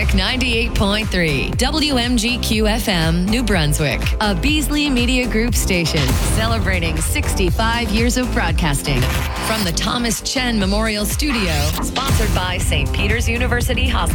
Brunswick 98.3, WMGQ FM, New Brunswick, a Beasley Media Group station celebrating 65 years of broadcasting. From the Thomas Chen Memorial Studio, sponsored by St. Peter's University Hospital.